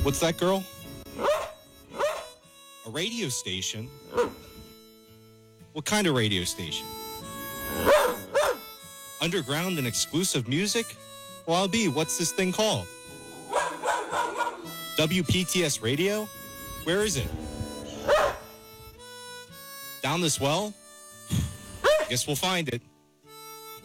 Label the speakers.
Speaker 1: What's that, girl? A radio station? What kind of radio station? Underground and exclusive music? Well, I'll be. What's this thing called? WPTS Radio? Where is it? Down this well? Guess we'll find it.